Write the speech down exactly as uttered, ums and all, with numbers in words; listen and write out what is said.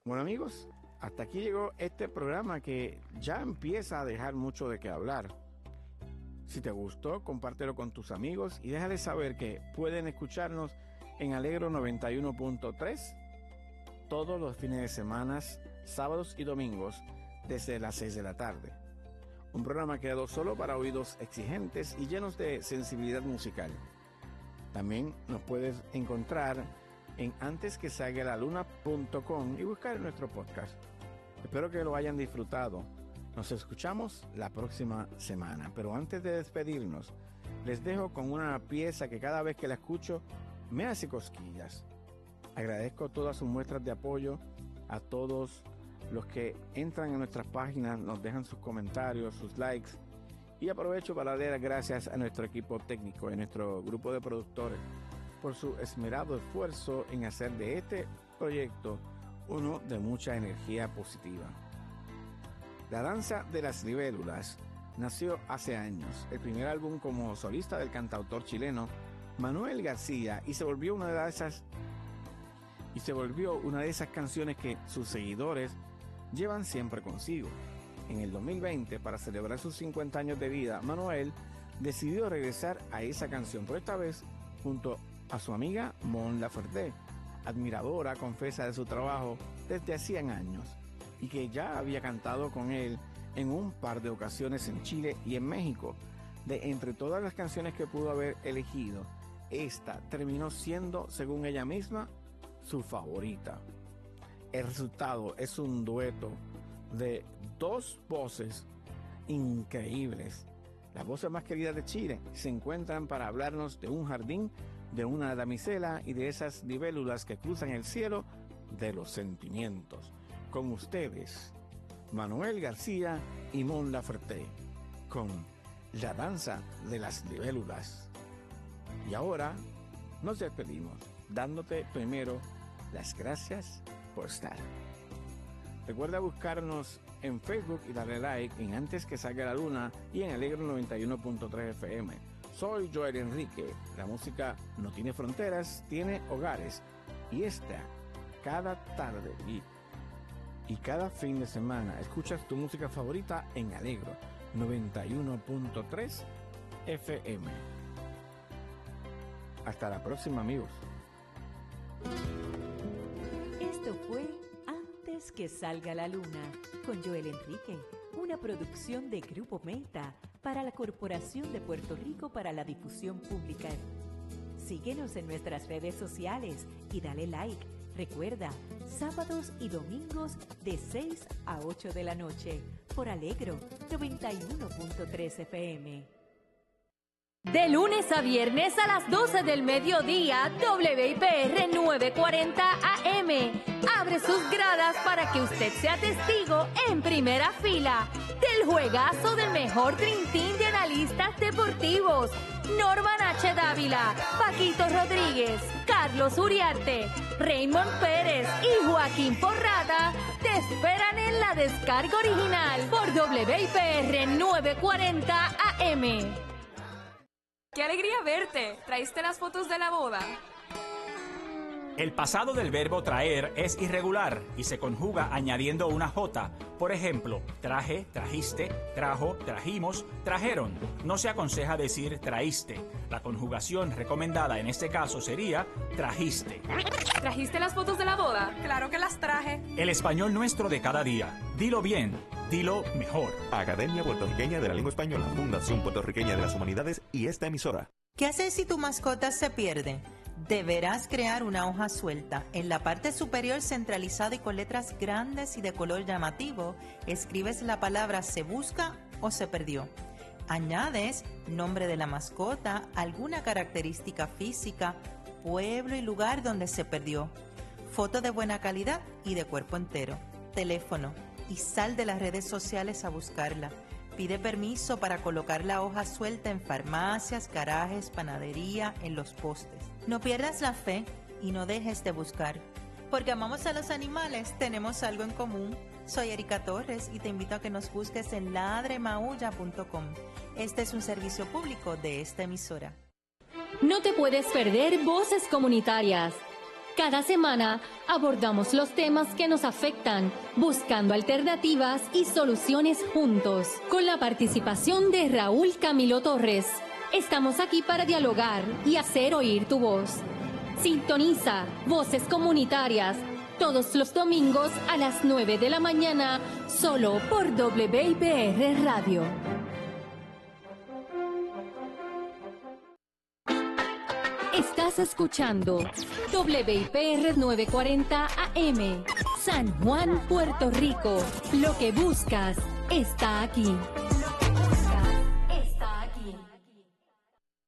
Bueno, amigos, hasta aquí llegó este programa que ya empieza a dejar mucho de qué hablar. Si te gustó, compártelo con tus amigos y déjales saber que pueden escucharnos en Alegro noventa y uno punto tres todos los fines de semana, sábados y domingos, desde las seis de la tarde. Un programa creado solo para oídos exigentes y llenos de sensibilidad musical. También nos puedes encontrar en antes que salga la luna punto com y buscar nuestro podcast. Espero que lo hayan disfrutado. Nos escuchamos la próxima semana, pero antes de despedirnos, les dejo con una pieza que cada vez que la escucho me hace cosquillas. Agradezco todas sus muestras de apoyo, a todos los que entran en nuestras páginas, nos dejan sus comentarios, sus likes, y aprovecho para dar gracias a nuestro equipo técnico y a nuestro grupo de productores por su esmerado esfuerzo en hacer de este proyecto uno de mucha energía positiva. La danza de las libélulas nació hace años, el primer álbum como solista del cantautor chileno Manuel García, y se volvió una de esas y se volvió una de esas canciones que sus seguidores llevan siempre consigo. En el dos mil veinte, para celebrar sus cincuenta años de vida, Manuel decidió regresar a esa canción, pero esta vez junto a su amiga Mon Laferte, admiradora, confesa, de su trabajo desde hacía años, y que ya había cantado con él en un par de ocasiones en Chile y en México. De entre todas las canciones que pudo haber elegido, esta terminó siendo, según ella misma, su favorita. El resultado es un dueto de dos voces increíbles. Las voces más queridas de Chile se encuentran para hablarnos de un jardín, de una damisela y de esas libélulas que cruzan el cielo de los sentimientos. Con ustedes, Manuel García y Mon Laferte, con La danza de las libélulas. Y ahora nos despedimos, dándote primero las gracias por estar. Recuerda buscarnos en Facebook y darle like en Antes que salga la luna y en Alegro noventa y uno punto tres F M. Soy Joel Enrique. La música no tiene fronteras, tiene hogares. Y esta, cada tarde y, y cada fin de semana, escuchas tu música favorita en Alegro noventa y uno punto tres F M. Hasta la próxima, amigos. Esto fue Antes que salga la luna con Joel Enrique, una producción de Grupo Meta para la Corporación de Puerto Rico para la Difusión Pública. Síguenos en nuestras redes sociales y dale like. Recuerda, sábados y domingos de seis a ocho de la noche por Alegro noventa y uno punto tres F M. De lunes a viernes a las doce del mediodía, W I P R nueve cuarenta A M abre sus gradas para que usted sea testigo en primera fila del juegazo del mejor Dream Team de analistas deportivos. Norman H. Dávila, Paquito Rodríguez, Carlos Uriarte, Raymond Pérez y Joaquín Porrata te esperan en la descarga original por W I P R nueve cuarenta A M. ¡Qué alegría verte! ¿Traíste las fotos de la boda? El pasado del verbo traer es irregular y se conjuga añadiendo una J. Por ejemplo, traje, trajiste, trajo, trajimos, trajeron. No se aconseja decir traíste. La conjugación recomendada en este caso sería trajiste. ¿Trajiste las fotos de la boda? ¡Claro que las traje! El español nuestro de cada día. Dilo bien, dilo mejor. Academia Puertorriqueña de la Lengua Española, Fundación Puertorriqueña de las Humanidades y esta emisora. ¿Qué hacer si tu mascota se pierde? Deberás crear una hoja suelta. En la parte superior, centralizada y con letras grandes y de color llamativo, escribes la palabra se busca o se perdió. Añades nombre de la mascota, alguna característica física, pueblo y lugar donde se perdió, foto de buena calidad y de cuerpo entero, teléfono, y sal de las redes sociales a buscarla. Pide permiso para colocar la hoja suelta en farmacias, garajes, panadería, en los postes. No pierdas la fe y no dejes de buscar. Porque amamos a los animales, tenemos algo en común. Soy Erika Torres y te invito a que nos busques en ladre maulla punto com. Este es un servicio público de esta emisora. No te puedes perder Voces Comunitarias. Cada semana abordamos los temas que nos afectan, buscando alternativas y soluciones juntos, con la participación de Raúl Camilo Torres. Estamos aquí para dialogar y hacer oír tu voz. Sintoniza Voces Comunitarias todos los domingos a las nueve de la mañana, solo por W I P R Radio. Estás escuchando W I P R novecientos cuarenta A M, San Juan, Puerto Rico. Lo que buscas está aquí.